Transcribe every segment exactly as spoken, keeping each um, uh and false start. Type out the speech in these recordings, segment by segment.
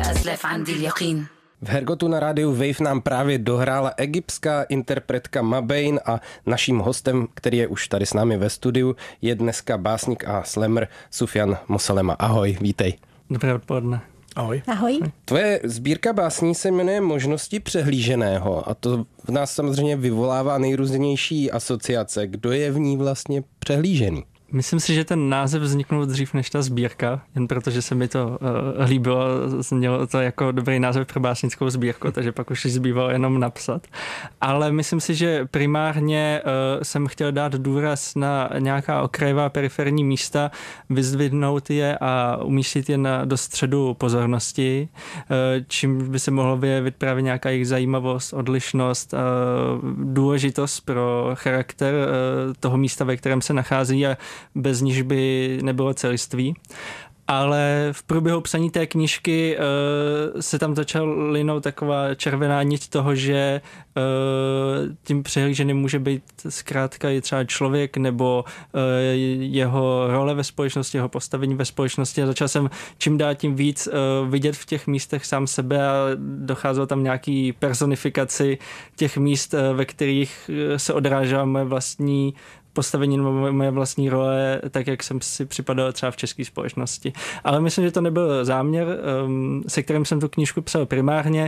أزلف عندي اليقين. V Hergotu na rádiu Wave nám právě dohrála egyptská interpretka Mabein a naším hostem, který je už tady s námi ve studiu, je dneska básník a slammer Sufjan Moselema. Ahoj, vítej. Dobré odpoledne. Ahoj. Ahoj. Tvoje sbírka básní se jmenuje Možnosti přehlíženého a to v nás samozřejmě vyvolává nejrůznější asociace. Kdo je v ní vlastně přehlížený? Myslím si, že ten název vzniknul dřív než ta sbírka, jen protože se mi to uh, líbilo, znělo to jako dobrý název pro básnickou sbírku, takže pak už zbývalo jenom napsat. Ale myslím si, že primárně uh, jsem chtěl dát důraz na nějaká okrajová periferní místa, vyzdvihnout je a umístit je na, do středu pozornosti, uh, čím by se mohlo vyjevit právě nějaká jejich zajímavost, odlišnost, uh, důležitost pro charakter uh, toho místa, ve kterém se nachází a bez níž by nebylo celiství. Ale v průběhu psaní té knížky uh, se tam začal linout taková červená niť toho, že uh, tím přehlíženým může být zkrátka i třeba člověk nebo uh, jeho role ve společnosti, jeho postavení ve společnosti a začal jsem čím dál tím víc uh, vidět v těch místech sám sebe a docházelo tam nějaký personifikaci těch míst, uh, ve kterých se odrážela moje vlastní postavení nebo moje vlastní role, tak jak jsem si připadal třeba v české společnosti. Ale myslím, že to nebyl záměr, se kterým jsem tu knížku psal primárně.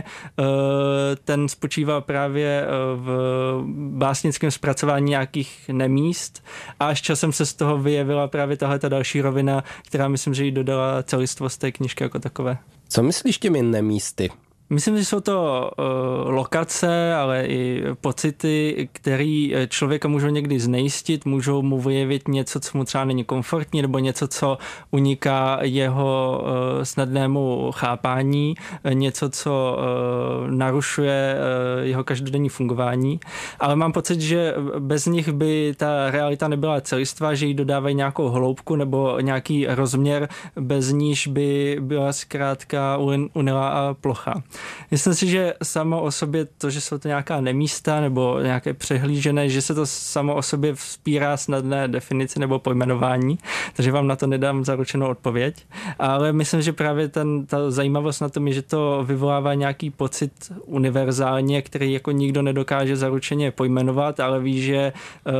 Ten spočíval právě v básnickém zpracování nějakých nemíst a až časem se z toho vyjevila právě tahle ta další rovina, která myslím, že jí dodala celistvost té knížky jako takové. Co myslíš těmi nemísty? Myslím, že jsou to uh, lokace, ale i pocity, které člověka můžou někdy znejistit, můžou mu vyjevit něco, co mu třeba není komfortní, nebo něco, co uniká jeho uh, snadnému chápání, něco, co uh, narušuje uh, jeho každodenní fungování. Ale mám pocit, že bez nich by ta realita nebyla celistvá, že jí dodávají nějakou hloubku nebo nějaký rozměr, bez níž by byla zkrátka unilá a plocha. Myslím si, že samo o sobě to, že jsou to nějaká nemísta nebo nějaké přehlížené, že se to samo o sobě vzpírá snadné definici nebo pojmenování, takže vám na to nedám zaručenou odpověď. Ale myslím, že právě ten, ta zajímavost na tom je, že to vyvolává nějaký pocit univerzálně, který jako nikdo nedokáže zaručeně pojmenovat, ale ví, že,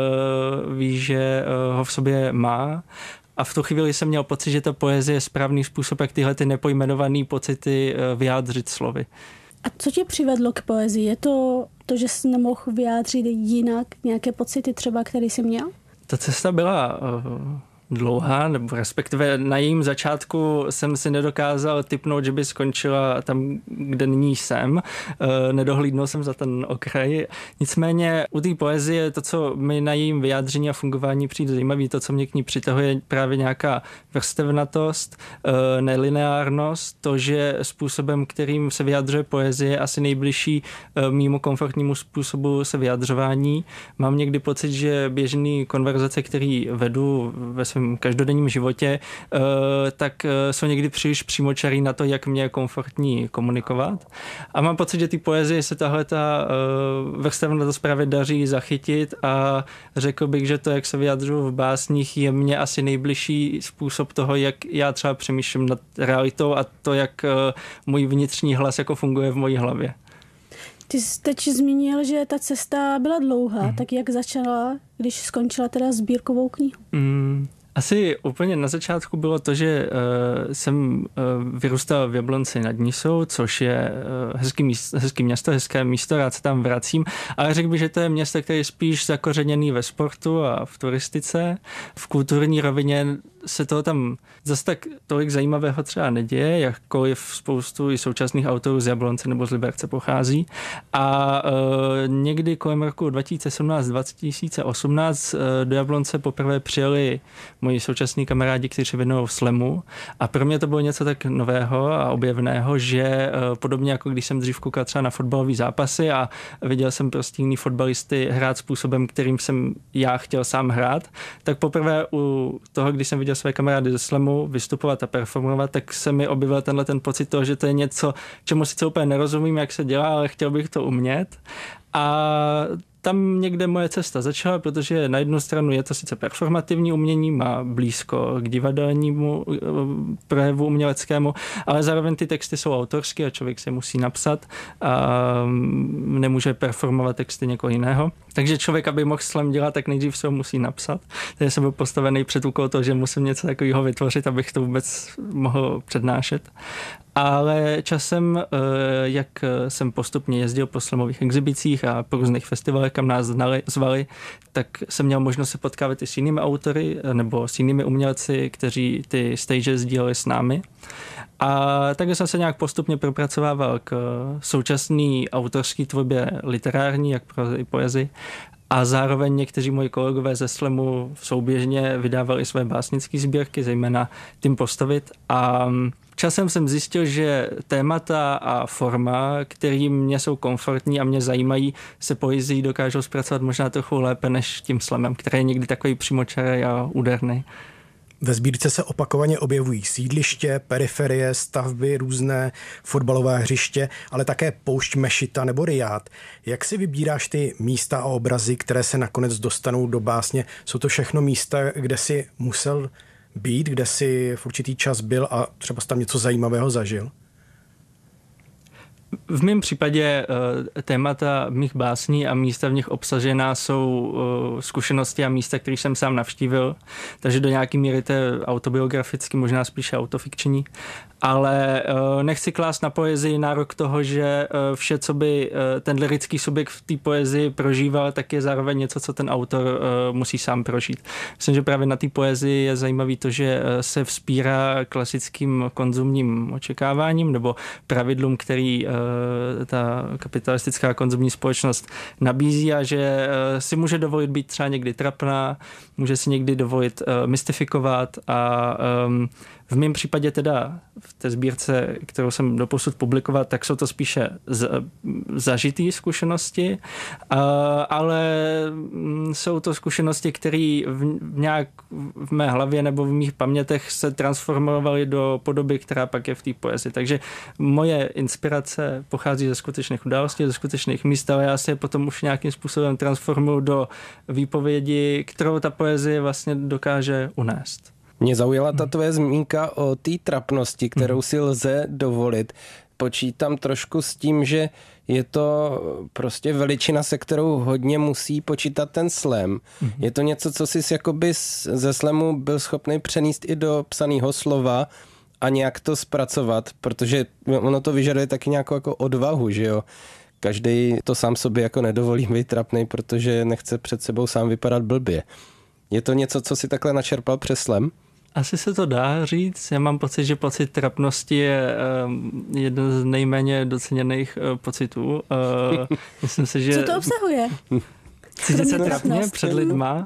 uh, ví, že uh, ho v sobě má. A v tu chvíli jsem měl pocit, že ta poezie je správný způsob, jak tyhle ty nepojmenované pocity vyjádřit slovy. A co tě přivedlo k poezii? Je to to, že jsi nemohl vyjádřit jinak nějaké pocity třeba, které jsi měl? Ta cesta byla uh, dlouhá, nebo respektive na jejím začátku jsem si nedokázal tipnout, že by skončila tam, kde nyní jsem. E, nedohlídnul jsem za ten okraj. Nicméně u té poezie to, co mi na jejím vyjádření a fungování přijde zajímavé, to, co mě k ní přitahuje, právě nějaká vrstevnatost, e, nelineárnost, to, že způsobem, kterým se vyjadřuje poezie, je asi nejbližší e, mýmu komfortnímu způsobu se vyjadřování. Mám někdy pocit, že běžný konverzace, který vedu ve svém každodenním životě, tak jsou někdy příliš přímočarý na to, jak mě je komfortní komunikovat. A mám pocit, že ty poezie se tahle ta vrstevnatost právě daří zachytit a řekl bych, že to, jak se vyjadřuju v básních, je mně asi nejbližší způsob toho, jak já třeba přemýšlím nad realitou a to, jak můj vnitřní hlas jako funguje v mojí hlavě. Ty jsi teď zmínil, že ta cesta byla dlouhá, mm. tak jak začala, když skončila teda sbírkovou knihu? Mm. Asi úplně na začátku bylo to, že uh, jsem uh, vyrůstal v Jablonci nad Nisou, což je uh, hezký, míst, hezký město, hezké místo, rád se tam vracím, ale řekl bych, že to je město, které je spíš zakořeněný ve sportu a v turistice. V kulturní rovině se toho tam zase tak tolik zajímavého třeba neděje, jakkoliv spoustu i současných autorů z Jablonce nebo z Liberce pochází. A uh, někdy kolem roku dva tisíce sedmnáct dva tisíce osmnáct uh, do Jablonce poprvé přijeli moji současní kamarádi, kteří věnují slemu. A pro mě to bylo něco tak nového a objevného, že uh, podobně jako když jsem dřív koukal třeba na fotbalové zápasy a viděl jsem prostě jiný fotbalisty hrát způsobem, kterým jsem já chtěl sám hrát, tak poprvé u toho, když jsem viděl své kamarády ze slemu vystupovat a performovat, tak se mi objevil tenhle ten pocit toho, že to je něco, čemu sice úplně nerozumím, jak se dělá, ale chtěl bych to umět. A tam někde moje cesta začala, protože na jednu stranu je to sice performativní umění, má blízko k divadelnímu projevu uměleckému, ale zároveň ty texty jsou autorské a člověk se musí napsat a nemůže performovat texty někoho jiného. Takže člověk, aby mohl slam dělat, tak nejdřív se ho musí napsat. Takže jsem byl postavený před úkol toho, že musím něco takového vytvořit, abych to vůbec mohl přednášet. Ale časem, jak jsem postupně jezdil po slamových exhibicích a po různých festivalech, kam nás znali, zvali, tak jsem měl možnost se potkávat i s jinými autory nebo s jinými umělci, kteří ty stage sdíleli s námi. A takže jsem se nějak postupně propracovával k současné autorské tvorbě literární, jak pro i poezii. A zároveň někteří moji kolegové ze slamu souběžně vydávali své básnické sbírky, zejména Tím postavit. A časem jsem zjistil, že témata a forma, které mě jsou komfortní a mě zajímají, se poezií dokážou zpracovat možná trochu lépe než tím slamem, který je někdy takový přímočarý a úderný. Ve sbírce se opakovaně objevují sídliště, periferie, stavby, různé fotbalové hřiště, ale také poušť Mešita nebo Rijád. Jak si vybíráš ty místa a obrazy, které se nakonec dostanou do básně? Jsou to všechno místa, kde si musel být, kde si v určitý čas byl a třeba tam něco zajímavého zažil? V mém případě uh, témata mých básní a místa v nich obsažená jsou uh, zkušenosti a místa, které jsem sám navštívil, takže do nějaké míry to je autobiograficky, možná spíše autofikční, ale uh, nechci klást na poezii nárok toho, že uh, vše, co by uh, ten lyrický subjekt v té poezii prožíval, tak je zároveň něco, co ten autor uh, musí sám prožít. Myslím, že právě na té poezii je zajímavý to, že uh, se vzpírá klasickým konzumním očekáváním nebo pravidlům, který uh, ta kapitalistická konzumní společnost nabízí a že si může dovolit být třeba někdy trapná, může si někdy dovolit mystifikovat a um, v mém případě teda v té sbírce, kterou jsem doposud publikoval, tak jsou to spíše z, zažitý zkušenosti, ale jsou to zkušenosti, které v, nějak v mé hlavě nebo v mých pamětech se transformovaly do podoby, která pak je v té poezii. Takže moje inspirace pochází ze skutečných událostí, ze skutečných míst, ale já se je potom už nějakým způsobem transformuju do výpovědi, kterou ta poezie vlastně dokáže unést. Mě zaujala ta tvoje zmínka o té trapnosti, kterou si lze dovolit. Počítám trošku s tím, že je to prostě veličina, se kterou hodně musí počítat ten slam. Je to něco, co jsi jakoby ze slamu byl schopný přenést i do psaného slova a nějak to zpracovat, protože ono to vyžaduje taky nějakou jako odvahu, že jo. Každý to sám sobě jako nedovolí být trapnej, protože nechce před sebou sám vypadat blbě. Je to něco, co si takhle načerpal přes slam? Asi se to dá říct. Já mám pocit, že pocit trapnosti je um, jeden z nejméně doceněných uh, pocitů. Uh, myslím si, že... Co to obsahuje? Cítit se trapně před lidma.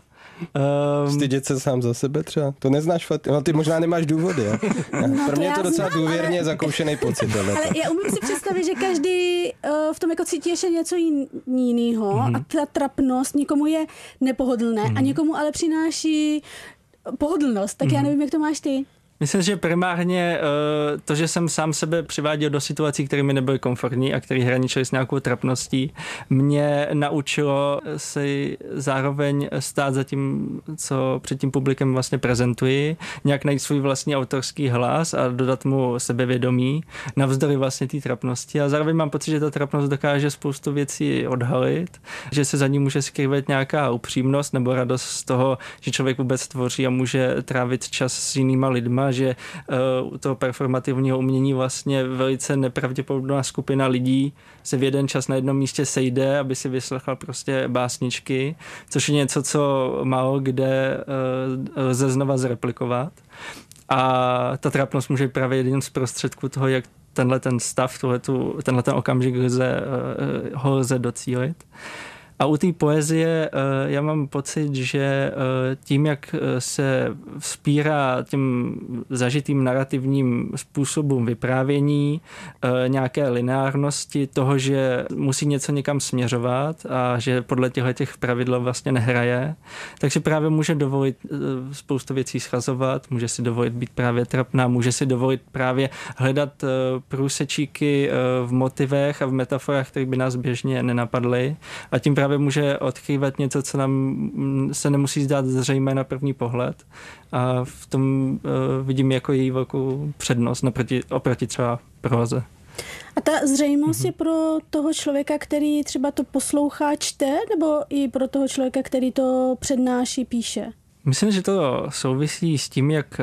Um, Stydět se sám za sebe třeba? To neznáš, no, ty možná nemáš důvody. Jo? No, pro mě je to docela znám, důvěrně ale... zakoušený pocit. Ale já umím si představit, že každý uh, v tom jako cítí ještě něco jiného mm-hmm. a ta trapnost někomu je nepohodlné mm-hmm. a někomu ale přináší pohodlnost. Tak mm-hmm. já nevím, jak to máš ty. Myslím, že primárně to, že jsem sám sebe přiváděl do situací, které mi nebyly komfortní a které hraničily s nějakou trapností, mě naučilo si zároveň stát za tím, co před tím publikem vlastně prezentuji, nějak najít svůj vlastní autorský hlas a dodat mu sebevědomí navzdory vlastně té trapnosti. A zároveň mám pocit, že ta trapnost dokáže spoustu věcí odhalit, že se za ní může skrývat nějaká upřímnost nebo radost z toho, že člověk vůbec tvoří a může trávit čas s jinýma lidma, že uh, u toho performativního umění vlastně velice nepravděpodobná skupina lidí se v jeden čas na jednom místě sejde, aby si vyslechla prostě básničky, což je něco, co málo kde uh, lze znova zreplikovat. A ta trapnost může být právě jeden z prostředků toho, jak tenhle ten stav, tuhletu, tenhle ten okamžik lze, uh, ho lze docílit. A u té poezie já mám pocit, že tím, jak se vzpírá tím zažitým narrativním způsobům vyprávění, nějaké lineárnosti toho, že musí něco někam směřovat a že podle těchto pravidel vlastně nehraje, takže právě může dovolit spoustu věcí schazovat, může si dovolit být právě trapná, může si dovolit právě hledat průsečíky v motivech a v metaforách, které by nás běžně nenapadly a tím právě právě může odkrývat něco, co nám se nemusí zdát zřejmé na první pohled. A v tom uh, vidím jako její velkou přednost naproti, oproti třeba proze. A ta zřejmost mm-hmm. je pro toho člověka, který třeba to poslouchá, čte, nebo i pro toho člověka, který to přednáší, píše? Myslím, že to souvisí s tím, jak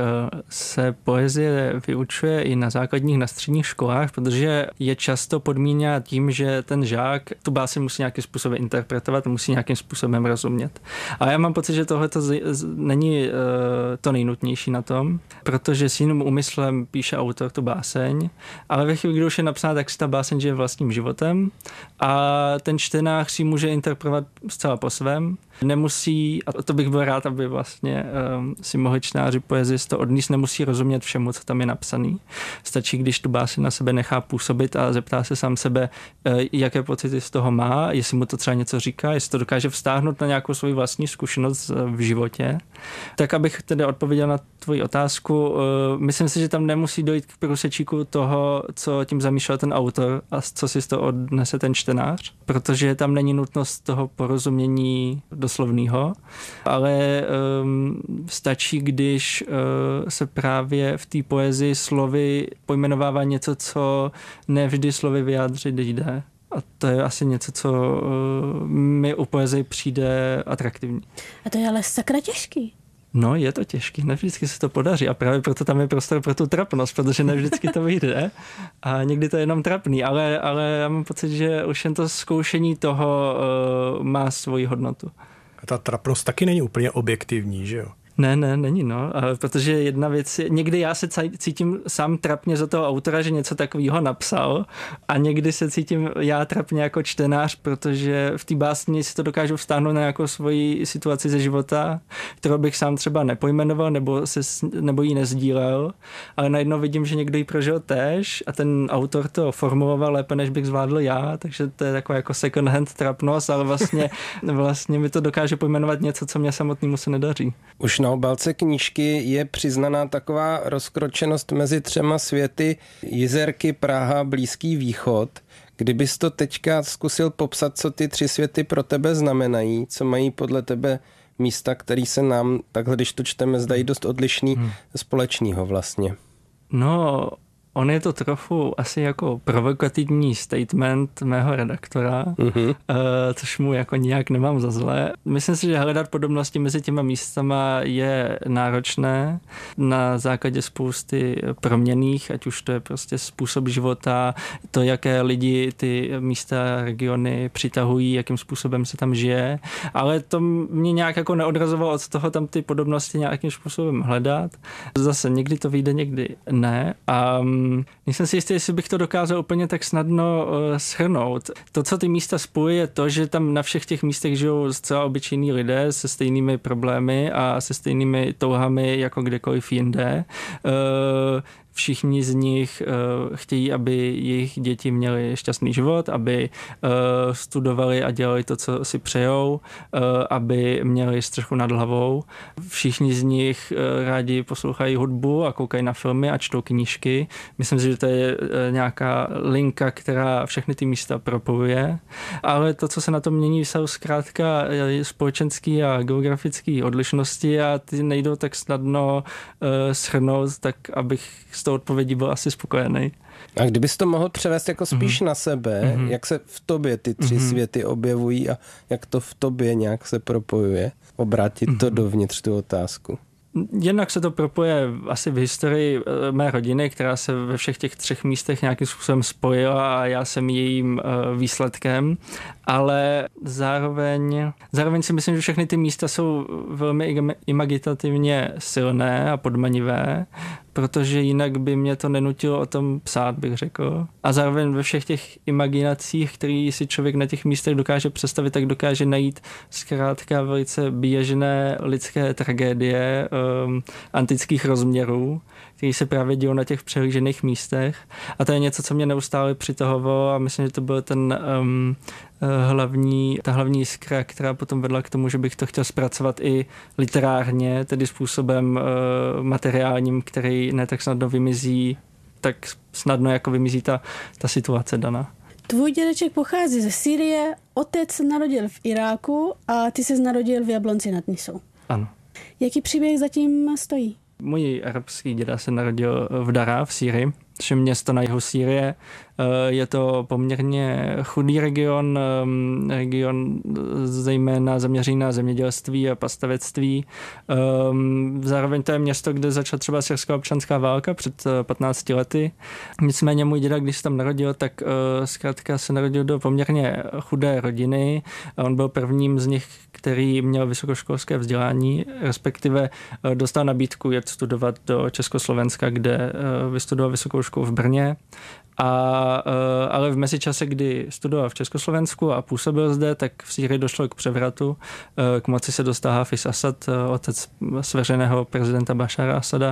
se poezie vyučuje i na základních, na středních školách, protože je často podmíněna tím, že ten žák tu báseň musí nějakým způsobem interpretovat, musí nějakým způsobem rozumět. A já mám pocit, že tohle není to nejnutnější na tom, protože s jiným úmyslem píše autor tu báseň, ale ve chvíli, kdy už je napsána, tak si ta báseň žije vlastním životem a ten čtenář si může interpretovat zcela po svém. Nemusí, a to bych byl rád, aby vlastně um, si mohli čtenáři poezie to odníst, nemusí rozumět všemu, co tam je napsaný. Stačí, když tu báseň na sebe nechá působit a zeptá se sám sebe, uh, jaké pocity z toho má, jestli mu to třeba něco říká, jestli to dokáže vztáhnout na nějakou svoji vlastní zkušenost v životě. Tak abych tedy odpověděl na tvoji otázku, uh, myslím si, že tam nemusí dojít k průsečíku toho, co tím zamýšlel ten autor a co si z toho odnese ten čtenář, protože tam není nutnost toho porozumění doslovného, ale um, stačí, když uh, se právě v té poezii slovy pojmenovává něco, co nevždy slovy vyjádřit jde. A to je asi něco, co uh, mi u poezie přijde atraktivní. A to je ale sakra těžký. No, je to těžký, ne vždycky se to podaří a právě proto tam je prostor pro tu trapnost, protože ne vždycky to vyjde a někdy to je jenom trapný, ale, ale já mám pocit, že už jen to zkoušení toho uh, má svoji hodnotu. A ta trapnost taky není úplně objektivní, že jo? Ne, ne, není, no, protože jedna věc je, někdy já se cítím sám trapně za toho autora, že něco takového napsal a někdy se cítím já trapně jako čtenář, protože v té básni si to dokážu vztáhnout na nějakou svoji situaci ze života, kterou bych sám třeba nepojmenoval nebo, se, nebo ji nezdílel, ale najednou vidím, že někdo ji prožil též a ten autor to formuloval lépe, než bych zvládl já, takže to je taková jako second hand trapnost, ale vlastně, vlastně mi to dokáže pojmenovat něco, co mě samotnému se nedaří. Už na obálce knížky je přiznaná taková rozkročenost mezi třema světy Jizerky, Praha, Blízký východ. Kdybys to teďka zkusil popsat, co ty tři světy pro tebe znamenají, co mají podle tebe místa, který se nám, takhle když to čteme, zdají dost odlišný, hmm. společného vlastně. No, on je to trochu asi jako provokativní statement mého redaktora, mm-hmm. což mu jako nijak nemám za zlé. Myslím si, že hledat podobnosti mezi těma místama je náročné na základě spousty proměnných, ať už to je prostě způsob života, to, jaké lidi ty místa, regiony přitahují, jakým způsobem se tam žije, ale to mě nějak jako neodrazovalo od toho tam ty podobnosti nějakým způsobem hledat. Zase někdy to vyjde, někdy ne. A nejsem si jistý, jestli bych to dokázal úplně tak snadno uh, shrnout. To, co ty místa spojuje, je to, že tam na všech těch místech žijou zcela obyčejní lidé se stejnými problémy a se stejnými touhami jako kdekoliv jinde. Uh, Všichni z nich uh, chtějí, aby jejich děti měly šťastný život, aby uh, studovali a dělali to, co si přejou, uh, aby měli střechu nad hlavou. Všichni z nich uh, rádi poslouchají hudbu a koukají na filmy a čtou knížky. Myslím si, že to je uh, nějaká linka, která všechny ty místa propojuje. Ale to, co se na tom mění, jsou zkrátka společenský a geografický odlišnosti a ty nejdou tak snadno uh, shrnout, tak abych z toho odpovědí byl asi spokojený. A kdybys to mohl převést jako spíš mm-hmm. na sebe, mm-hmm. jak se v tobě ty tři mm-hmm. světy objevují a jak to v tobě nějak se propojuje, obrátit mm-hmm. to dovnitř tu otázku. Jednak se to propoje asi v historii mé rodiny, která se ve všech těch třech místech nějakým způsobem spojila a já jsem jejím výsledkem, ale zároveň, zároveň si myslím, že všechny ty místa jsou velmi imaginativně silné a podmanivé, protože jinak by mě to nenutilo o tom psát, bych řekl. A zároveň ve všech těch imaginacích, který si člověk na těch místech dokáže představit, tak dokáže najít zkrátka velice běžné lidské tragédie um, antických rozměrů, které se právě dělou na těch přehlížených místech. A to je něco, co mě neustále přitahovalo a myslím, že to byl ten um, hlavní, ta hlavní jiskra, která potom vedla k tomu, že bych to chtěl zpracovat i literárně, tedy způsobem uh, materiálním, který ne tak snadno vymizí, tak snadno jako vymizí ta, ta situace daná. Tvůj dědeček pochází ze Sýrie, otec narodil v Iráku a ty se narodil v Jablonci nad Nisou. Ano. Jaký příběh zatím stojí? Můj arabský děda se narodil v Daraa v Sýrii, což je město na jihu Sýrie. Je to poměrně chudý region, region zejména zaměřený na zemědělství a pastavectví. Zároveň to je město, kde začala třeba syrská občanská válka před patnácti lety. Nicméně můj děda, když se tam narodil, tak zkrátka se narodil do poměrně chudé rodiny. On byl prvním z nich, který měl vysokoškolské vzdělání, respektive dostal nabídku jet studovat do Československa, kde vystudoval vysokou školu v Brně. A, ale v mezičase, kdy studoval v Československu a působil zde, tak v Sýrii došlo k převratu. K moci se dostal Hafiz Asad, otec svěřeného prezidenta Bašara Asada.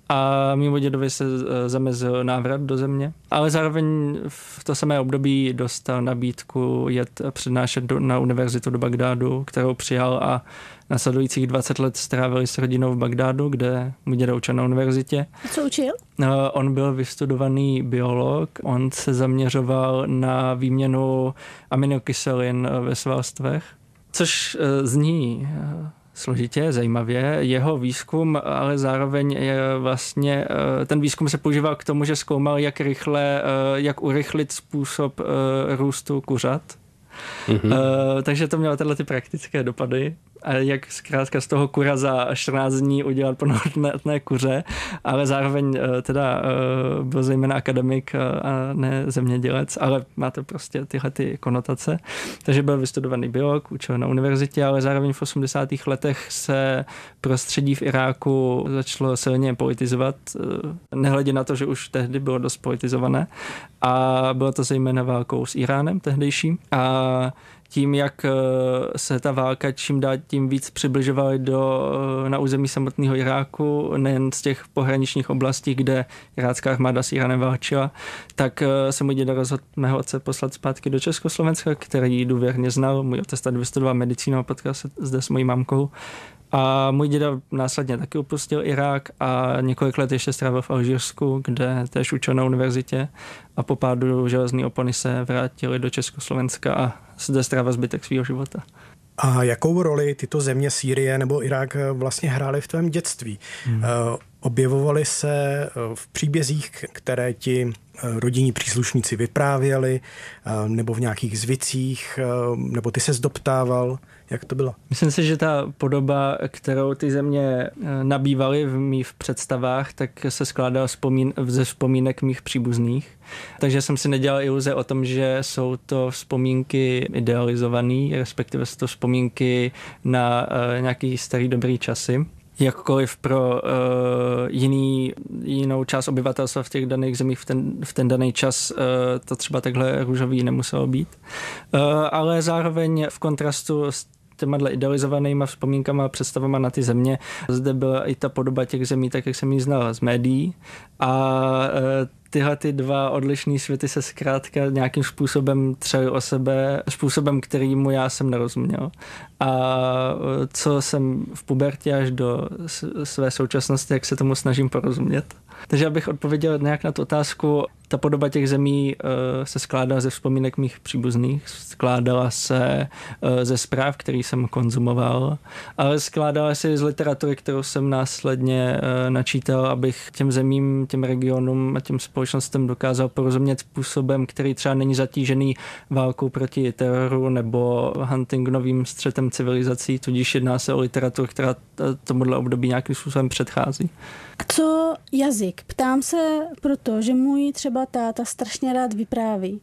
A mému dědovi se zamezil návrat do země. Ale zároveň v to samé období dostal nabídku jet přednášet do, na univerzitu do Bagdádu, kterou přijal a následujících dvacet let strávili s rodinou v Bagdádu, kde můj děda učil na univerzitě. A co učil? On byl vystudovaný biolog, on se zaměřoval na výměnu aminokyselin ve svalstvech, což zní složitě, zajímavě. Jeho výzkum, ale zároveň je vlastně, ten výzkum se používal k tomu, že zkoumal, jak rychle, jak urychlit způsob růstu kuřat. Mm-hmm. Uh, takže to mělo tyhle ty praktické dopady. A jak zkrátka z toho kura za čtrnáct dní udělat plnohodnotné kuře, ale zároveň uh, teda uh, byl zejména akademik uh, a ne zemědělec, ale má to prostě tyhle ty konotace. Takže byl vystudovaný biolog, učil na univerzitě, ale zároveň v osmdesátých letech se prostředí v Iráku začalo silně politizovat, uh, nehledě na to, že už tehdy bylo dost politizované. A bylo to zejména válkou s Iránem tehdejším. A tím, jak se ta válka čím dál tím víc přibližovaly do, na území samotného Iráku, nejen z těch pohraničních oblastí, kde irácká armáda s Iránem válčila, tak se můj děda rozhodl mého otce poslat zpátky do Československa, který důvěrně znal. Můj otec tady vystudoval medicínu a potkal se zde s mojí mamkou. A můj děda následně taky opustil Irák a několik let ještě strávil v Alžírsku, kde též učil na univerzitě a po pádu železné opony se vrátili do Československa a zde strávil zbytek svého života. A jakou roli tyto země, Sýrie nebo Irák, vlastně hrály v tvém dětství? Hmm. Objevovaly se v příbězích, které ti rodinní příslušníci vyprávěli, nebo v nějakých zvicích, nebo ty se zdoptával? Jak to bylo? Myslím si, že ta podoba, kterou ty země nabývaly v mých představách, tak se skládala vzpomín, ze vzpomínek mých příbuzných. Takže jsem si nedělal iluze o tom, že jsou to vzpomínky idealizované, respektive jsou to vzpomínky na uh, nějaký starý dobrý časy. Jakkoliv pro uh, jiný, jinou část obyvatelstva v těch daných zemích v ten, v ten daný čas uh, to třeba takhle růžový nemuselo být. Uh, ale zároveň v kontrastu s těma idealizovanýma vzpomínkama a představama na ty země. Zde byla i ta podoba těch zemí, tak jak jsem ji znal z médií. A uh, tyhle ty dva odlišný světy se zkrátka nějakým způsobem třeli o sebe, způsobem, kterýmu já jsem nerozuměl. A co jsem v pubertě až do své současnosti, jak se tomu snažím porozumět. Takže abych odpověděl nějak na tu otázku, ta podoba těch zemí uh, se skládala ze vzpomínek mých příbuzných, skládala se uh, ze zpráv, který jsem konzumoval, ale skládala se i z literatury, kterou jsem následně uh, načítal, abych těm zemím, těm regionům a těm společnostem dokázal porozumět způsobem, který třeba není zatížený válkou proti teroru nebo Huntingonovým střetem civilizací, tudíž jedná se o literaturu, která tomuhle období nějakým způsobem předchází. A co jazyk? Ptám se proto, že můj třeba táta strašně rád vypráví.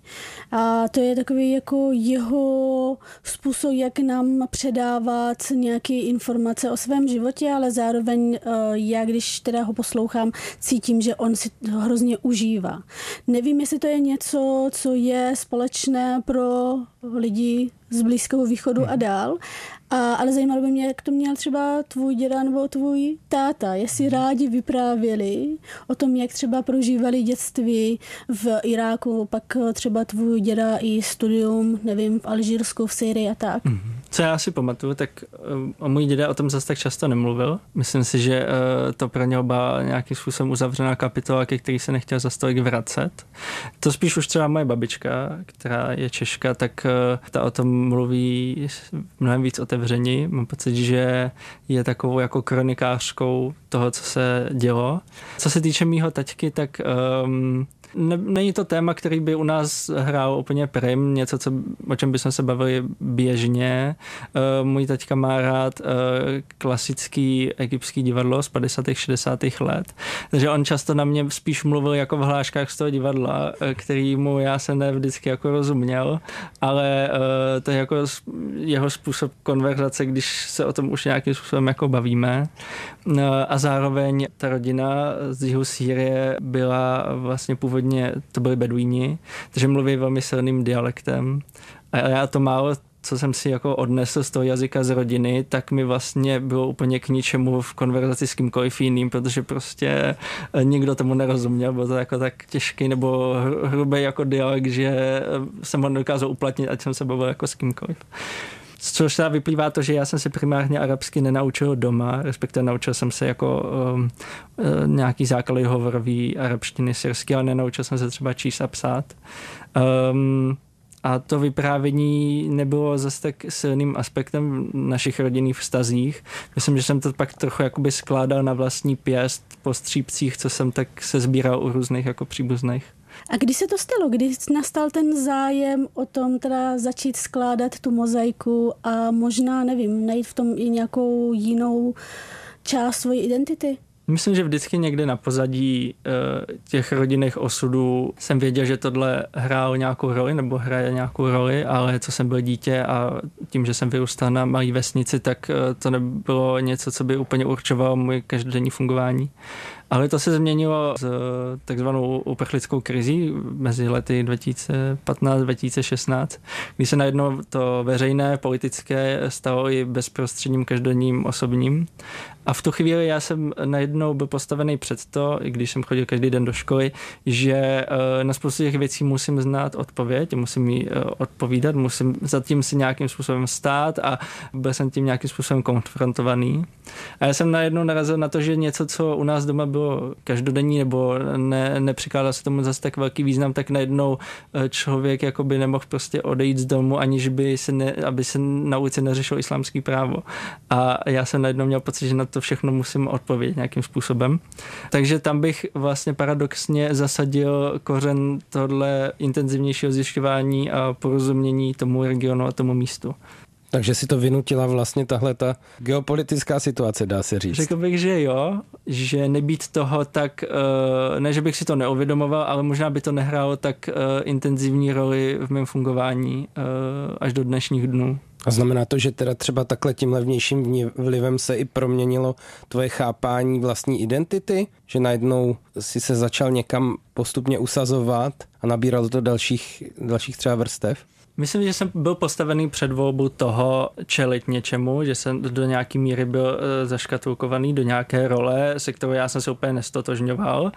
A to je takový jako jeho způsob, jak nám předávat nějaké informace o svém životě, ale zároveň já, když teda ho poslouchám, cítím, že on si to hrozně užívá. Nevím, jestli to je něco, co je společné pro lidi z Blízkého východu a dál, a, ale zajímalo by mě, jak to měl třeba tvůj děda nebo tvůj táta, jestli rádi vyprávěli o tom, jak třeba prožívali dětství v Iráku, pak třeba tvůj děda i studium, nevím, v Alžírsku, v Sýrii a tak. Co já si pamatuju, tak uh, můj děda o tom zase tak často nemluvil. Myslím si, že uh, to pro něho byla nějakým způsobem uzavřená kapitola, ke který se nechtěl zase tolik vracet. To spíš už třeba moje babička, která je Češka, tak uh, ta o tom mluví mnohem víc otevření. Mám pocit, že je takovou jako kronikářkou toho, co se dělo. Co se týče mýho taťky, tak um, ne, není to téma, který by u nás hrál úplně prim, něco, co, o čem bychom se bavili běžně. Uh, můj taťka má rád uh, klasický egyptský divadlo z padesátých šedesátých let, takže on často na mě spíš mluvil jako v hláškách z toho divadla, kterýmu já jsem ne vždycky jako rozuměl, ale uh, to je jako jeho způsob konverzace, když se o tom už nějakým způsobem jako bavíme. Uh, a zároveň ta rodina z jihu Sýrie byla vlastně původně, to byli beduíni, takže mluví velmi silným dialektem. A já to málo, co jsem si jako odnesl z toho jazyka z rodiny, tak mi vlastně bylo úplně k ničemu v konverzaci s kýmkoliv jiným, protože prostě nikdo tomu nerozuměl, bylo to jako tak těžký nebo hrubý jako dialekt, že jsem ho nedokázal uplatnit, ať jsem se bavil jako s kýmkoliv. Což teda vyplývá to, že já jsem se primárně arabsky nenaučil doma, respektive naučil jsem se jako um, nějaký základy hovorový arabštiny, syrsky, ale nenaučil jsem se třeba číst a psát. Um, A to vyprávění nebylo zase tak silným aspektem v našich rodinných vztazích. Myslím, že jsem to pak trochu jakoby skládal na vlastní pěst po střípcích, co jsem tak se sbíral u různých jako příbuzných. A kdy se to stalo? Kdy nastal ten zájem o tom teda začít skládat tu mozaiku a možná, nevím, najít v tom i nějakou jinou část svojí identity? Myslím, že vždycky někde na pozadí uh, těch rodinných osudů jsem věděl, že tohle hrálo nějakou roli nebo hraje nějakou roli, ale co jsem byl dítě a tím, že jsem vyrůstal na malé vesnici, tak uh, to nebylo něco, co by úplně určovalo můj každodenní fungování. Ale to se změnilo s takzvanou uprchlickou krizí mezi lety dva tisíce patnáct dva tisíce šestnáct, kdy se najednou to veřejné, politické stalo i bezprostředním každodenním osobním. A v tu chvíli já jsem najednou byl postavený před to, i když jsem chodil každý den do školy, že na spoustu těch věcí musím znát odpověď, musím jí odpovídat, musím zatím si nějakým způsobem stát a byl jsem tím nějakým způsobem konfrontovaný. A já jsem najednou narazil na to, že něco, co u nás doma bylo každodenní nebo ne, nepřikládal se tomu zase tak velký význam, tak najednou člověk jakoby nemohl prostě odejít z domu, aniž by se, ne, aby se na ulici neřešilo islámský právo. A já jsem najednou měl pocit, že na to všechno musím odpovědět nějakým způsobem. Takže tam bych vlastně paradoxně zasadil kořen tohle intenzivnějšího zjišťování a porozumění tomu regionu a tomu místu. Takže si to vynutila vlastně tahle ta geopolitická situace, dá se říct. Řekl bych, že jo, že nebýt toho tak, ne, že bych si to neuvědomoval, ale možná by to nehrálo tak intenzivní roli v mém fungování až do dnešních dnů. A znamená to, že teda třeba takhle tím levnějším vlivem se i proměnilo tvoje chápání vlastní identity? Že najednou si se začal někam postupně usazovat a nabíral to dalších, dalších třeba vrstev? Myslím, že jsem byl postavený před volbu toho čelit něčemu, že jsem do nějaký míry byl zaškatulkovaný do nějaké role, se kterou já jsem se úplně nestotožňoval,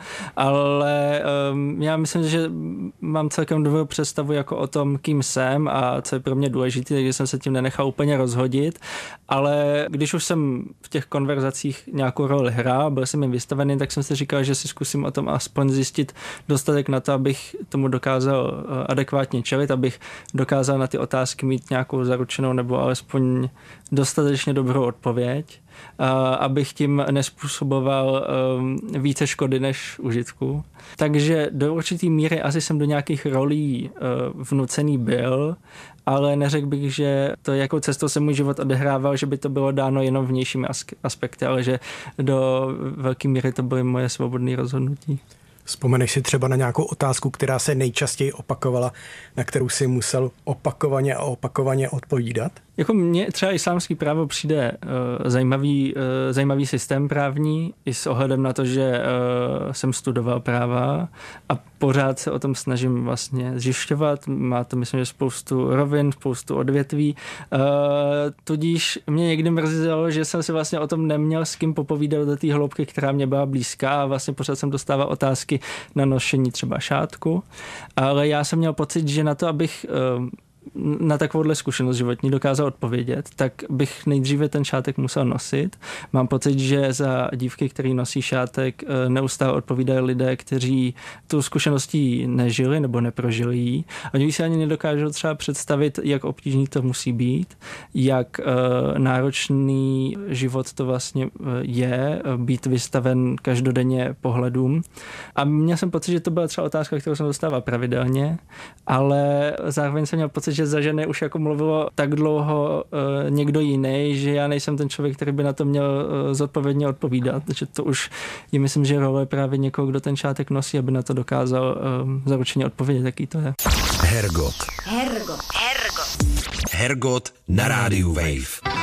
ale um, já myslím, že mám celkem dobrou představu jako o tom, kým jsem a co je pro mě důležité, takže jsem se tím nenechal úplně rozhodit, ale když už jsem v těch konverzacích nějakou roli hrál, byl jsem jim vystavený, tak jsem si říkal, že si zkusím o tom aspoň zjistit dostatek na to, abych tomu dokázal adekvátně čelit, abych dokázal na ty otázky mít nějakou zaručenou nebo alespoň dostatečně dobrou odpověď, abych tím nespůsoboval více škody než užitku. Takže do určitý míry asi jsem do nějakých rolí vnucený byl, ale neřekl bych, že to, jakou cestou se můj život odehrával, že by to bylo dáno jenom vnějšími aspekty, ale že do velké míry to byly moje svobodné rozhodnutí. Vzpomeneš si třeba na nějakou otázku, která se nejčastěji opakovala, na kterou si musel opakovaně a opakovaně odpovídat? Jako mně třeba islámský právo přijde uh, zajímavý, uh, zajímavý systém právní i s ohledem na to, že uh, jsem studoval práva a pořád se o tom snažím vlastně zjišťovat. Má to, myslím, že spoustu rovin, spoustu odvětví. Uh, tudíž mě někdy mrzelo, že jsem si vlastně o tom neměl s kým popovídat do té hloubky, která mě byla blízká a vlastně pořád jsem dostával otázky na nošení třeba šátku. Ale já jsem měl pocit, že na to, abych uh, na takovouhle zkušenost životní dokázal odpovědět, tak bych nejdříve ten šátek musel nosit. Mám pocit, že za dívky, který nosí šátek, neustále odpovídají lidé, kteří tu zkušeností nežili nebo neprožili ji. Oni si ani nedokážou třeba představit, jak obtížný to musí být, jak uh, náročný život to vlastně uh, je, uh, být vystaven každodenně pohledům. A měl jsem pocit, že to byla třeba otázka, kterou jsem dostával pravidelně, ale zároveň jsem měl pocit, že za ženy už jako mluvilo tak dlouho uh, někdo jiný, že já nejsem ten člověk, který by na to měl uh, zodpovědně odpovídat. Že to už je, myslím, že role právě někoho, kdo ten šátek nosí, aby na to dokázal um, zaručeně odpovědět, jaký to je. Hergot. Hergot. Hergot. Hergot na rádiu Wave.